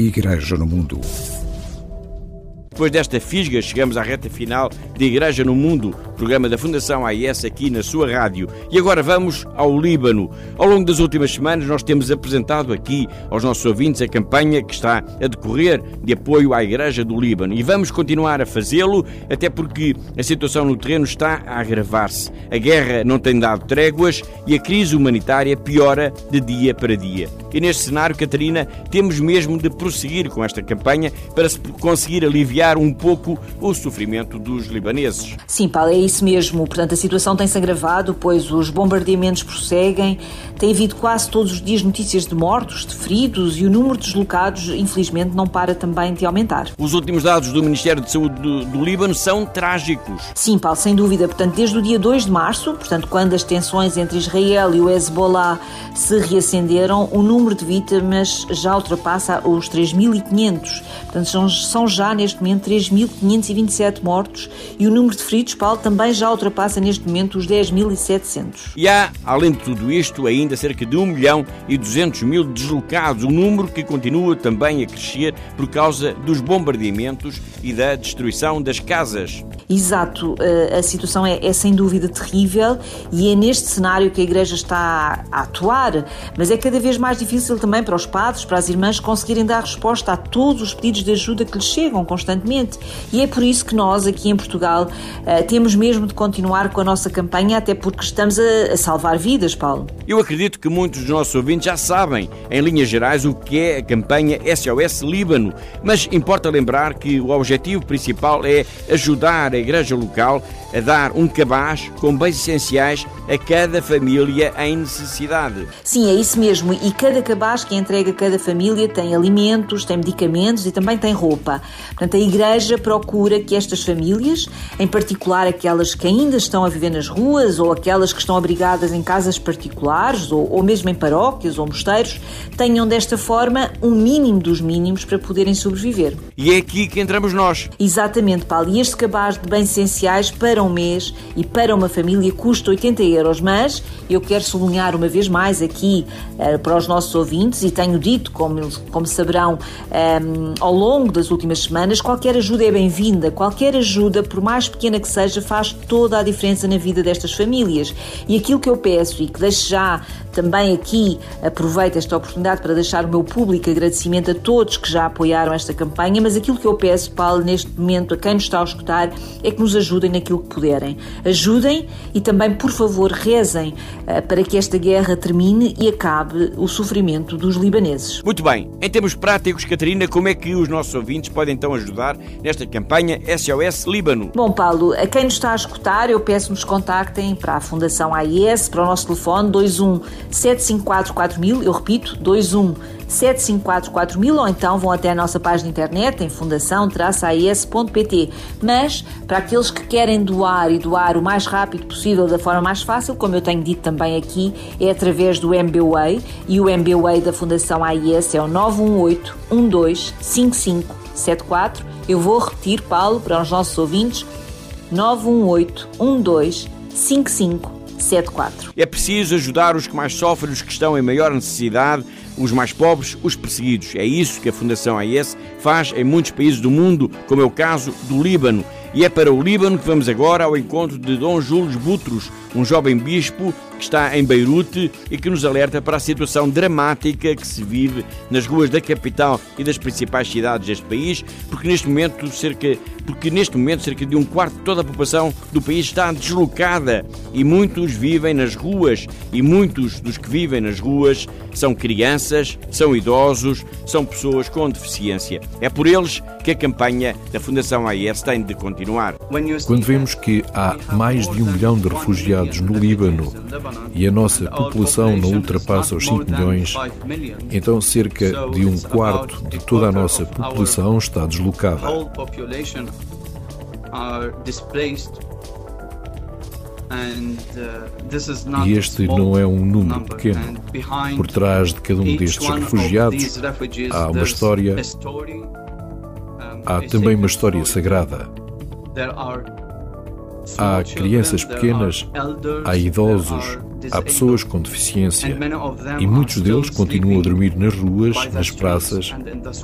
Igreja no Mundo. Depois desta fisga, chegamos à reta final de Igreja no Mundo, programa da Fundação AIS aqui na sua rádio. E agora vamos ao Líbano. Ao longo das últimas semanas nós temos apresentado aqui aos nossos ouvintes a campanha que está a decorrer de apoio à Igreja do Líbano. E vamos continuar a fazê-lo, até porque a situação no terreno está a agravar-se. A guerra não tem dado tréguas e a crise humanitária piora de dia para dia. E neste cenário, Catarina, temos mesmo de prosseguir com esta campanha para se conseguir aliviar um pouco o sofrimento dos libaneses. Sim, Paulo, é isso mesmo. Portanto, a situação tem-se agravado, pois os bombardeamentos prosseguem, tem havido quase todos os dias notícias de mortos, de feridos e o número de deslocados, infelizmente, não para também de aumentar. Os últimos dados do Ministério de Saúde do Líbano são trágicos. Sim, Paulo, sem dúvida. Portanto, desde o dia 2 de março, portanto, quando as tensões entre Israel e o Hezbollah se reacenderam, o número de vítimas já ultrapassa os 3.500. Portanto, são já neste momento 3.527 mortos e o número de feridos, Paulo, também já ultrapassa neste momento os 10.700. E há, além de tudo isto, ainda cerca de 1.200.000 deslocados, um número que continua também a crescer por causa dos bombardeamentos e da destruição das casas. Exato, a situação é sem dúvida terrível e é neste cenário que a Igreja está a atuar, mas é cada vez mais difícil também para os padres, para as irmãs conseguirem dar resposta a todos os pedidos de ajuda que lhes chegam constantemente. E é por isso que nós, aqui em Portugal, temos mesmo de continuar com a nossa campanha, até porque estamos a salvar vidas, Paulo. Eu acredito que muitos dos nossos ouvintes já sabem, em linhas gerais, o que é a campanha SOS Líbano, mas importa lembrar que o objetivo principal é ajudar a Igreja local a dar um cabaz com bens essenciais a cada família em necessidade. Sim, é isso mesmo. E cada cabaz que entrega a cada família tem alimentos, tem medicamentos e também tem roupa. Portanto, a Igreja procura que estas famílias, em particular aquelas que ainda estão a viver nas ruas ou aquelas que estão abrigadas em casas particulares ou mesmo em paróquias ou mosteiros, tenham desta forma um mínimo dos mínimos para poderem sobreviver. E é aqui que entramos nós. Exatamente, Paulo. E este cabaz de bens essenciais para um mês e para uma família custa 80 euros, mas eu quero sublinhar uma vez mais aqui para os nossos ouvintes, e tenho dito, como saberão, ao longo das últimas semanas, qualquer ajuda é bem-vinda, qualquer ajuda, por mais pequena que seja, faz toda a diferença na vida destas famílias. E aquilo que eu peço, e que deixo já também aqui, aproveito esta oportunidade para deixar o meu público agradecimento a todos que já apoiaram esta campanha, mas aquilo que eu peço, Paulo, neste momento, a quem nos está a escutar, é que nos ajudem naquilo que puderem. Ajudem e também, por favor, rezem para que esta guerra termine e acabe o sofrimento dos libaneses. Muito bem. Em termos práticos, Catarina, como é que os nossos ouvintes podem então ajudar nesta campanha SOS Líbano? Bom, Paulo, a quem nos está a escutar, eu peço que nos contactem para a Fundação AIS, para o nosso telefone 21 754 4000, eu repito, 21 754 4000, ou então vão até a nossa página de internet em fundação-ais.pt. Mas, para aqueles que querem doar e doar o mais rápido possível, da forma mais fácil, como eu tenho dito também aqui, é através do MBWay, e o MBWay da Fundação AIS é o 918 12 5574. Eu vou repetir, Paulo, para os nossos ouvintes, 918 12 5574. É preciso ajudar os que mais sofrem, os que estão em maior necessidade, os mais pobres, os perseguidos. É isso que a Fundação AIS faz em muitos países do mundo, como é o caso do Líbano. E é para o Líbano que vamos agora ao encontro de Dom Júlio Butros, um jovem bispo que está em Beirute e que nos alerta para a situação dramática que se vive nas ruas da capital e das principais cidades deste país, porque neste momento cerca de um quarto de toda a população do país está deslocada e muitos vivem nas ruas, e muitos dos que vivem nas ruas são crianças, são idosos, são pessoas com deficiência. É por eles que a campanha da Fundação AIS tem de continuar. Quando vemos que há mais de 1 milhão de refugiados no Líbano e a nossa população não ultrapassa os 5 milhões, então cerca de um quarto de toda a nossa população está deslocada. E este não é um número pequeno. Por trás de cada um destes refugiados há uma história, há também uma história sagrada. Há crianças pequenas, há idosos, Há pessoas com deficiência e muitos deles continuam a dormir nas ruas, nas praças,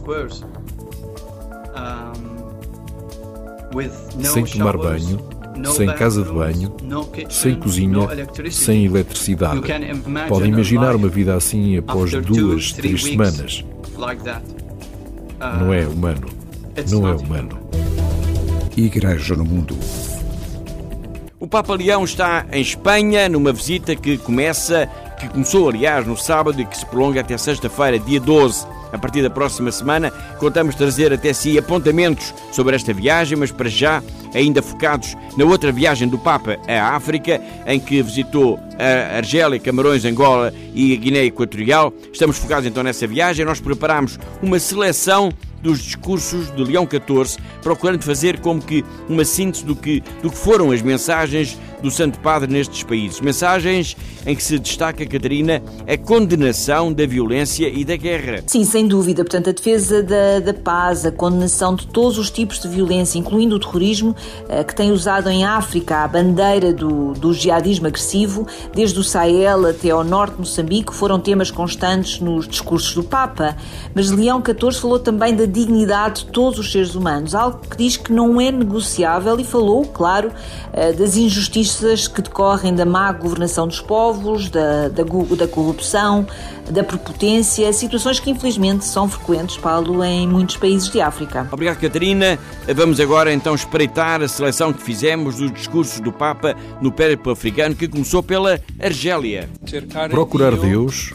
sem tomar banho, sem casa de banho, sem cozinha, sem eletricidade. Podem imaginar uma vida assim após 2, 3 semanas. Não é humano. Não é humano. Igreja no Mundo. O Papa Leão está em Espanha numa visita que começou, aliás, no sábado e que se prolonga até sexta-feira, dia 12. A partir da próxima semana, contamos trazer até si apontamentos sobre esta viagem, mas para já, ainda focados na outra viagem do Papa à África, em que visitou a Argélia, Camarões, Angola e a Guiné Equatorial. Estamos focados então nessa viagem. Nós preparámos uma seleção dos discursos de Leão XIV, procurando fazer como que uma síntese do que foram as mensagens do Santo Padre nestes países. Mensagens em que se destaca, Catarina, a condenação da violência e da guerra. Sim, sem dúvida. Portanto, a defesa da paz, a condenação de todos os tipos de violência, incluindo o terrorismo, que tem usado em África a bandeira do jihadismo agressivo, desde o Sahel até ao norte de Moçambique, foram temas constantes nos discursos do Papa. Mas Leão XIV falou também da dignidade de todos os seres humanos, algo que diz que não é negociável, e falou, claro, das injustiças que decorrem da má governação dos povos, da corrupção, da prepotência, situações que infelizmente são frequentes, Paulo, em muitos países de África. Obrigado, Catarina. Vamos agora então espreitar a seleção que fizemos dos discursos do Papa no périplo africano, que começou pela Argélia. Procurar Deus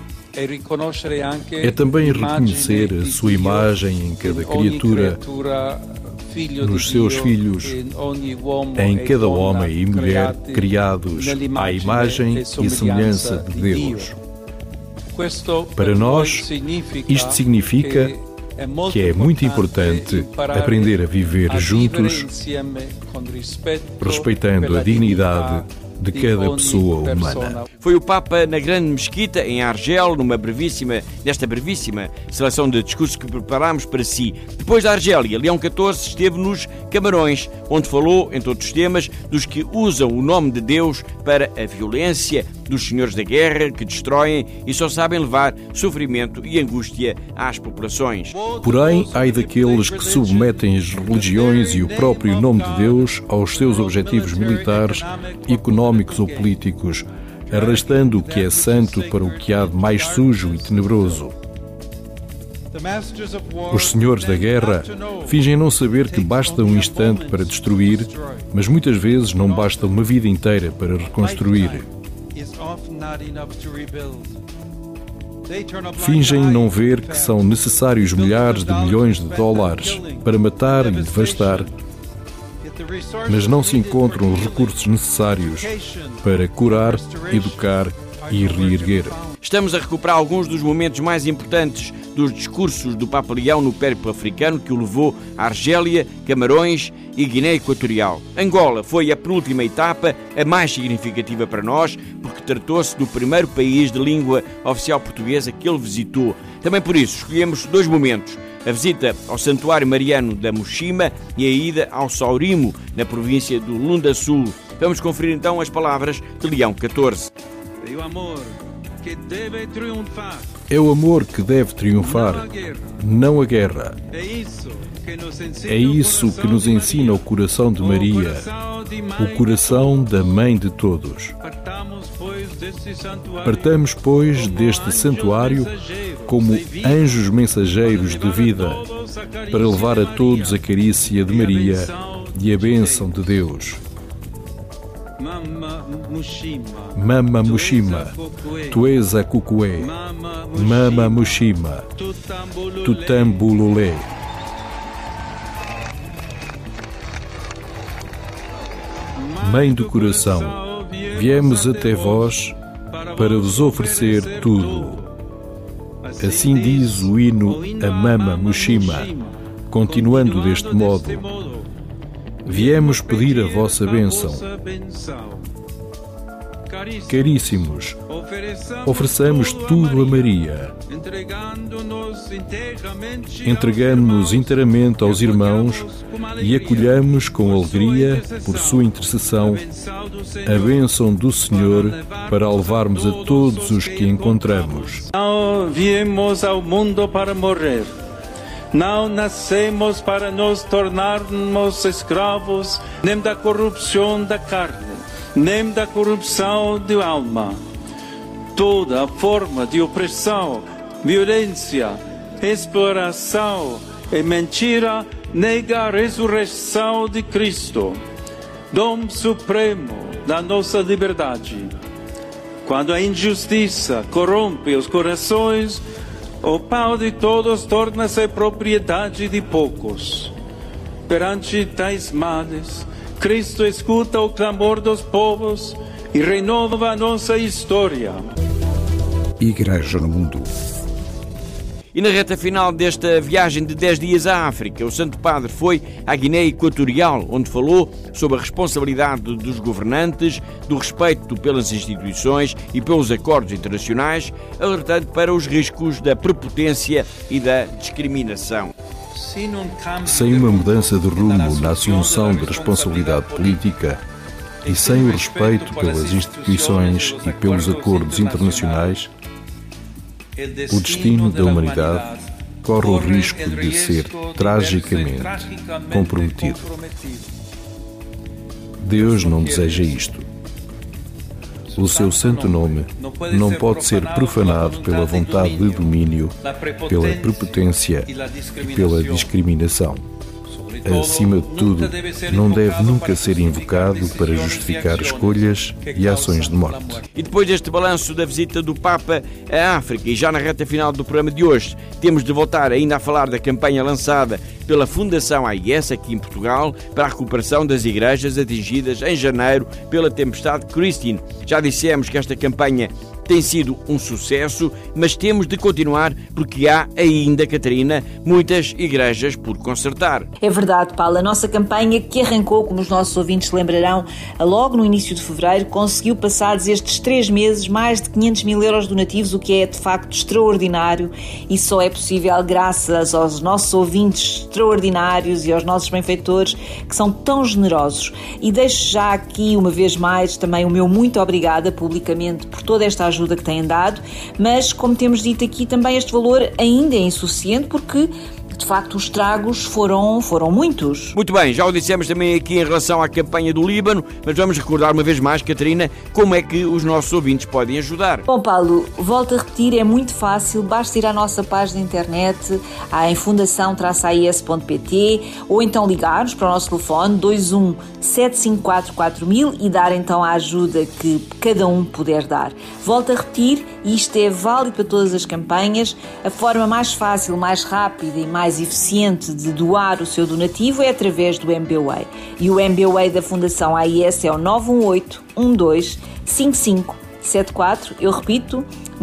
é também reconhecer a sua imagem em cada criatura, nos seus filhos, em cada homem e mulher criados à imagem e semelhança de Deus. Para nós, isto significa que é muito importante aprender a viver juntos, respeitando a dignidade de cada pessoa humana. Foi o Papa na Grande Mesquita, em Argel, nesta brevíssima seleção de discursos que preparámos para si. Depois da Argélia, Leão XIV esteve nos Camarões, onde falou, entre outros temas, dos que usam o nome de Deus para a violência, dos senhores da guerra que destroem e só sabem levar sofrimento e angústia às populações. Porém, ai daqueles que submetem as religiões e o próprio nome de Deus aos seus objetivos militares, económicos ou políticos, arrastando o que é santo para o que há de mais sujo e tenebroso. Os senhores da guerra fingem não saber que basta um instante para destruir, mas muitas vezes não basta uma vida inteira para reconstruir. Fingem não ver que são necessários milhares de milhões de dólares para matar e devastar, mas não se encontram os recursos necessários para curar, educar e reerguer. Estamos a recuperar alguns dos momentos mais importantes dos discursos do Papa Leão no périplo africano, que o levou à Argélia, Camarões e Guiné Equatorial. Angola foi a penúltima etapa, a mais significativa para nós, porque tratou-se do primeiro país de língua oficial portuguesa que ele visitou. Também por isso escolhemos dois momentos: a visita ao Santuário Mariano da Mushima e a ida ao Saurimo, na província do Lunda Sul. Vamos conferir então as palavras de Leão XIV. É o amor que deve triunfar, não a guerra. É isso que nos ensina o coração de Maria, o coração da Mãe de todos. Partamos, pois, deste santuário como anjos mensageiros de vida, para levar a todos a carícia de Maria e a bênção de Deus. Mama Mushima, tu és a Kukué, Mama Mushima, Tutambululé. Mãe do coração, viemos até vós para vos oferecer tudo. Assim diz o hino a Mama Mushima, continuando deste modo: viemos pedir a vossa bênção. Caríssimos, ofereçamos tudo a Maria. Entregamo-nos inteiramente aos irmãos e acolhamos com alegria, por sua intercessão, a bênção do Senhor para levarmos a todos os que encontramos. Não viemos ao mundo para morrer. Não nascemos para nos tornarmos escravos nem da corrupção da carne, nem da corrupção da alma. Toda a forma de opressão, violência, exploração e mentira nega a ressurreição de Cristo, dom supremo da nossa liberdade. Quando a injustiça corrompe os corações, o pão de todos torna-se propriedade de poucos. Perante tais males, Cristo escuta o clamor dos povos e renova a nossa história. Igreja no Mundo. E na reta final desta viagem de 10 dias à África, o Santo Padre foi à Guiné Equatorial, onde falou sobre a responsabilidade dos governantes, do respeito pelas instituições e pelos acordos internacionais, alertando para os riscos da prepotência e da discriminação. Sem uma mudança de rumo na assunção de responsabilidade política e sem o respeito pelas instituições e pelos acordos internacionais, o destino da humanidade corre o risco de ser tragicamente comprometido. Deus não deseja isto. O seu santo nome não pode ser profanado pela vontade de domínio, pela prepotência e pela discriminação. Acima de tudo, não deve nunca ser invocado para justificar escolhas e ações de morte. E depois deste balanço da visita do Papa à África, e já na reta final do programa de hoje, temos de voltar ainda a falar da campanha lançada pela Fundação AIS aqui em Portugal para a recuperação das igrejas atingidas em janeiro pela tempestade Christine. Já dissemos que esta campanha tem sido um sucesso, mas temos de continuar porque há ainda, Catarina, muitas igrejas por consertar. É verdade, Paulo. A nossa campanha, que arrancou, como os nossos ouvintes lembrarão, logo no início de fevereiro, conseguiu, passados estes 3 meses, mais de 500 mil euros donativos, o que é de facto extraordinário, e só é possível graças aos nossos ouvintes extraordinários e aos nossos benfeitores, que são tão generosos. E deixo já aqui, uma vez mais, também o meu muito obrigada publicamente por toda esta ajuda que têm dado, mas, como temos dito aqui, também este valor ainda é insuficiente porque, de facto, os estragos foram muitos. Muito bem, já o dissemos também aqui em relação à campanha do Líbano, mas vamos recordar uma vez mais, Catarina, como é que os nossos ouvintes podem ajudar. Bom, Paulo, volto a repetir, é muito fácil, basta ir à nossa página de internet, em fundação-ais.pt, ou então ligar-nos para o nosso telefone 21 754 4000 e dar então a ajuda que cada um puder dar. Volto a repetir, e isto é válido para todas as campanhas, a forma mais fácil, mais rápida e mais eficiente de doar o seu donativo é através do MBWay. E o MBWay da Fundação AIS é o 918-12-5574. Eu repito,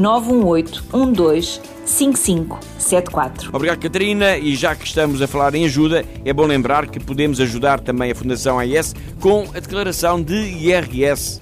918-12-5574. Obrigado, Catarina. E já que estamos a falar em ajuda, é bom lembrar que podemos ajudar também a Fundação AIS com a declaração de IRS.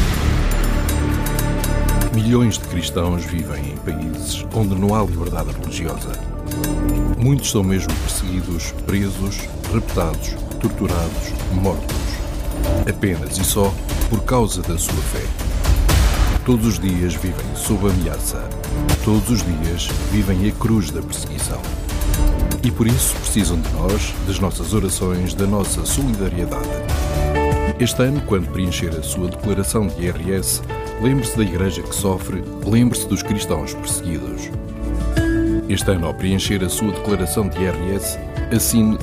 Milhões de cristãos vivem em países onde não há liberdade religiosa. Muitos são mesmo perseguidos, presos, raptados, torturados, mortos. Apenas e só por causa da sua fé. Todos os dias vivem sob ameaça. Todos os dias vivem a cruz da perseguição. E por isso precisam de nós, das nossas orações, da nossa solidariedade. Este ano, quando preencher a sua declaração de IRS, lembre-se da igreja que sofre, lembre-se dos cristãos perseguidos. Este ano, ao preencher a sua declaração de IRS, assine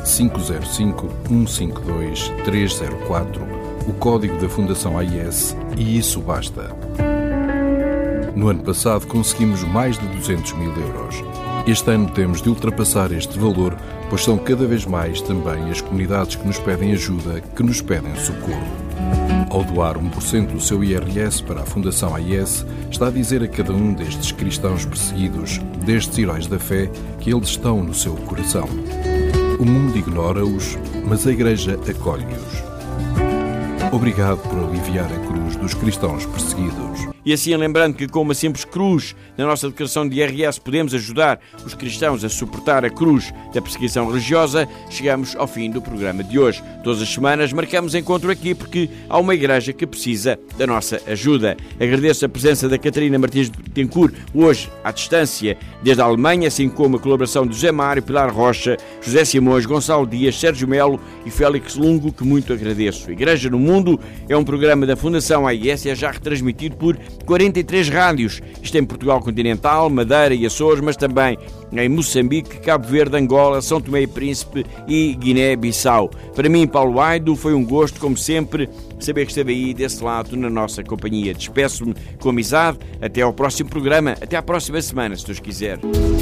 505-152-304, o código da Fundação AIS, e isso basta. No ano passado conseguimos mais de 200 mil euros. Este ano temos de ultrapassar este valor, pois são cada vez mais também as comunidades que nos pedem ajuda, que nos pedem socorro. Ao doar 1% do seu IRS para a Fundação AIS, está a dizer a cada um destes cristãos perseguidos, destes heróis da fé, que eles estão no seu coração. O mundo ignora-os, mas a Igreja acolhe-os. Obrigado por aliviar a cruz dos cristãos perseguidos. E assim, lembrando que com uma simples cruz na nossa declaração de IRS podemos ajudar os cristãos a suportar a cruz da perseguição religiosa, chegamos ao fim do programa de hoje. Todas as semanas marcamos encontro aqui porque há uma igreja que precisa da nossa ajuda. Agradeço a presença da Catarina Martins de Betancourt, hoje à distância, desde a Alemanha, assim como a colaboração de José Mário, Pilar Rocha, José Simões, Gonçalo Dias, Sérgio Melo e Félix Lungo, que muito agradeço. Igreja no Mundo é um programa da Fundação AIS e é já retransmitido por 43 rádios, isto em Portugal continental, Madeira e Açores, mas também em Moçambique, Cabo Verde, Angola, São Tomé e Príncipe e Guiné-Bissau. Para mim, Paulo Aido, foi um gosto, como sempre, saber que esteve aí desse lado na nossa companhia. Despeço-me com amizade, até ao próximo programa, até à próxima semana, se Deus quiser.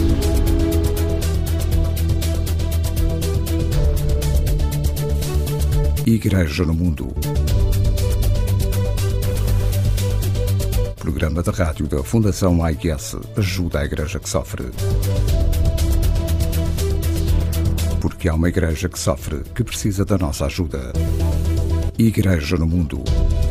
Igreja no Mundo. Programa da rádio da Fundação AIS ajuda a igreja que sofre. Porque há uma igreja que sofre, que precisa da nossa ajuda. Igreja no Mundo.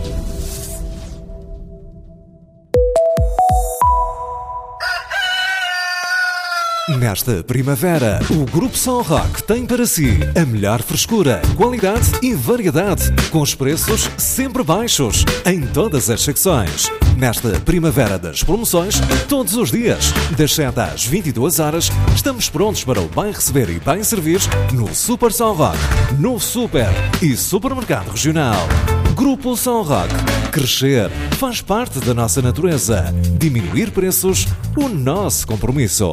Nesta primavera, o Grupo Som Rock tem para si a melhor frescura, qualidade e variedade, com os preços sempre baixos, em todas as secções. Nesta primavera das promoções, todos os dias, das 7 às 22 horas, estamos prontos para o bem receber e bem servir no Super Som Rock, no Super e Supermercado Regional. Grupo Som Rock. Crescer faz parte da nossa natureza. Diminuir preços, o nosso compromisso.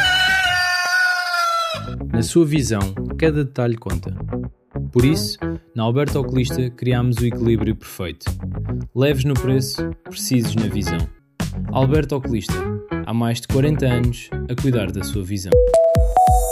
Na sua visão, cada detalhe conta. Por isso, na Alberto Oculista criámos o equilíbrio perfeito. Leves no preço, precisos na visão. Alberto Oculista, há mais de 40 anos a cuidar da sua visão.